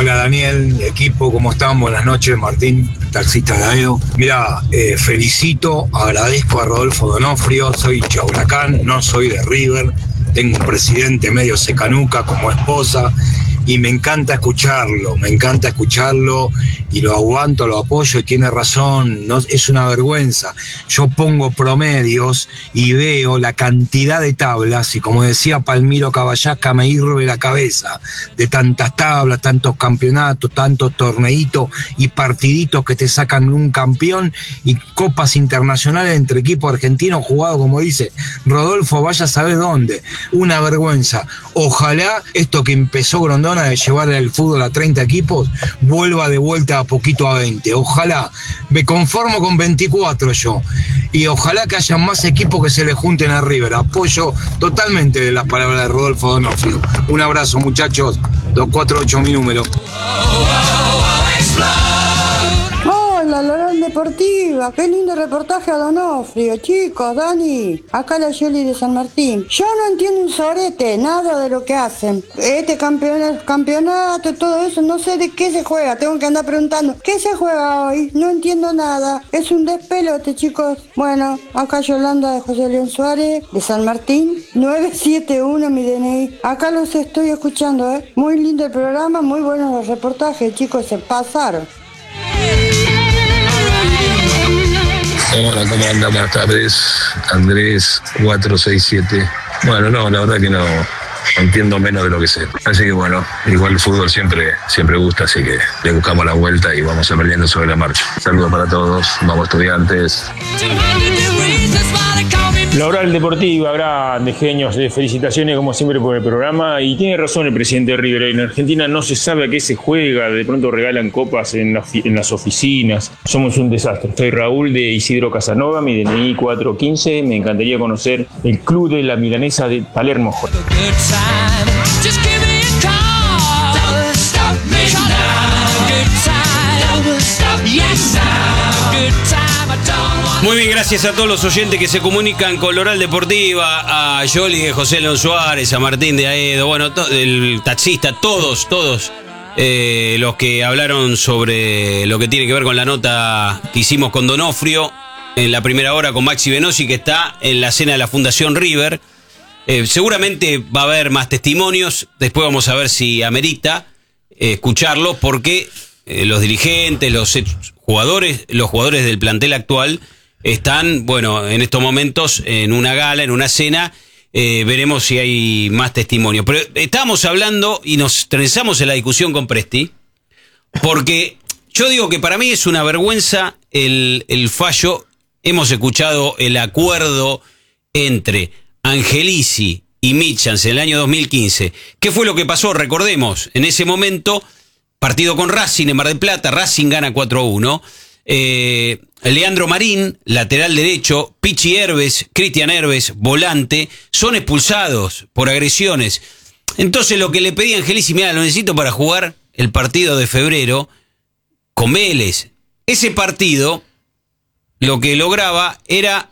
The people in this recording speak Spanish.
Hola Daniel, equipo, ¿cómo están? Buenas noches, Martín, taxista de Aedo. Mira, felicito, agradezco a Rodolfo Donofrio, soy hincha de Huracán, no soy de River, tengo un presidente medio secanuca como esposa y me encanta escucharlo y lo aguanto, lo apoyo y tiene razón, no, es una vergüenza. Yo pongo promedios y veo la cantidad de tablas y como decía Palmiro Caballasca, me hierve la cabeza de tantas tablas, tantos campeonatos, tantos torneitos y partiditos que te sacan un campeón y copas internacionales entre equipos argentinos jugados, como dice Rodolfo, vaya a saber dónde. Una vergüenza. Ojalá esto que empezó Grondona de llevar el fútbol a 30 equipos vuelva de vuelta a poquito a 20. Ojalá, me conformo con 24 yo. Y ojalá que haya más equipos que se le junten a River. Apoyo totalmente las palabras de Rodolfo Donofrio. Un abrazo, muchachos. 248 mi número. Hola, Lorán Deportiva, qué lindo reportaje a Donofrio, chicos, Dani, acá la Yoli de San Martín. Yo no entiendo un sorete, nada de lo que hacen. Este campeonato, todo eso, no sé de qué se juega, tengo que andar preguntando, ¿qué se juega hoy? No entiendo nada, es un despelote, chicos. Bueno, acá Yolanda de José León Suárez, de San Martín, 971 mi DNI. Acá los estoy escuchando, muy lindo el programa, muy buenos los reportajes, chicos, se pasaron. Hola, ¿cómo andan? Buenas tardes. Andrés 467. Bueno, no, la verdad que no entiendo menos de lo que sé. Así que bueno, igual el fútbol siempre gusta, así que le buscamos la vuelta y vamos aprendiendo sobre la marcha. Saludos para todos, vamos Estudiantes. La Oral Deportiva, grandes genios, felicitaciones como siempre por el programa. Y tiene razón el presidente de River, en Argentina no se sabe a qué se juega, de pronto regalan copas en las oficinas, somos un desastre. Soy Raúl de Isidro Casanova, mi DNI 415, me encantaría conocer el club de la Milanesa de Palermo. Muy bien, gracias a todos los oyentes que se comunican con la Oral Deportiva, a Yoli de José León Suárez, a Martín de Aedo, bueno, el taxista, todos los que hablaron sobre lo que tiene que ver con la nota que hicimos con Donofrio en la primera hora con Maxi Venosi, que está en la cena de la Fundación River. Seguramente va a haber más testimonios, después vamos a ver si amerita escucharlos, porque los dirigentes, los jugadores del plantel actual están, bueno, en estos momentos en una gala, en una cena. Veremos si hay más testimonios. Pero estábamos hablando y nos trenzamos en la discusión con Presti, porque yo digo que para mí es una vergüenza el fallo. Hemos escuchado el acuerdo entre Angelici y Mitchans en el año 2015. ¿Qué fue lo que pasó? Recordemos, en ese momento, partido con Racing en Mar del Plata, Racing gana 4-1. Leandro Marín, lateral derecho, Pichi Herbes, Cristian Herbes, volante, son expulsados por agresiones. Entonces lo que le pedí a Angelici, mira, lo necesito para jugar el partido de febrero con Vélez. Ese partido lo que lograba era